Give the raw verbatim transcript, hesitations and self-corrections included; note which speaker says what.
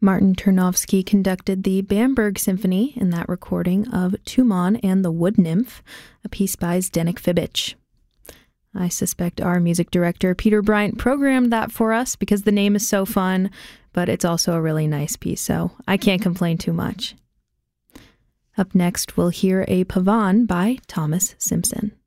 Speaker 1: Martin Tarnowski conducted the Bamberg Symphony in that recording of Tumon and the Wood Nymph, a piece by Zdeněk Fibič. I suspect our music director, Peter Bryant, programmed that for us because the name is so fun, but it's also a really nice piece, so I can't complain too much. Up next, we'll hear a Pavane by Thomas Simpson.